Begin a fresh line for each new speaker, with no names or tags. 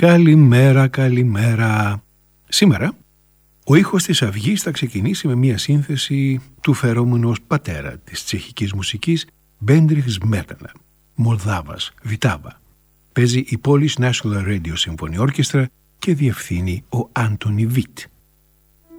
Καλημέρα, καλημέρα. Σήμερα ο ήχος της Αυγής θα ξεκινήσει με μια σύνθεση του φερόμενου πατέρα της τσεχικής μουσικής Bedřich Smetana, Μολδάβας, Βιτάβα. Παίζει η Polish National Radio Symphony Orchestra και διευθύνει ο Άντονι Βιτ.